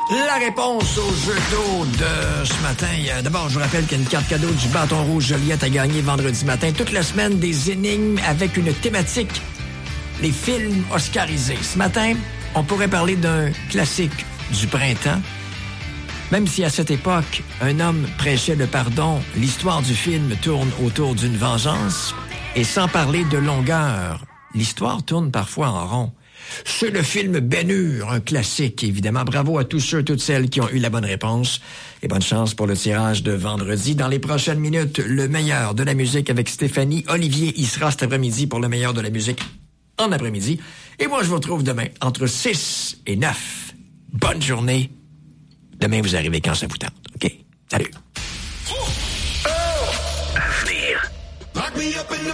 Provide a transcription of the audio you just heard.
La réponse au jeu d'eau de ce matin. D'abord, je vous rappelle qu'il y a une carte cadeau du Bâton Rouge Joliette à gagner vendredi matin. Toute la semaine, des énigmes avec une thématique. Les films oscarisés. Ce matin, on pourrait parler d'un classique du printemps. Même si à cette époque, un homme prêchait le pardon, l'histoire du film tourne autour d'une vengeance. Et sans parler de longueur, l'histoire tourne parfois en rond. C'est le film Ben-Hur, un classique, évidemment. Bravo à tous ceux et toutes celles qui ont eu la bonne réponse. Et bonne chance pour le tirage de vendredi. Dans les prochaines minutes, le meilleur de la musique avec Stéphanie. Olivier y sera cet après-midi pour le meilleur de la musique en après-midi. Et moi, je vous retrouve demain entre 6 et 9. Bonne journée. Demain, vous arrivez quand ça vous tente. OK? Salut. À venir.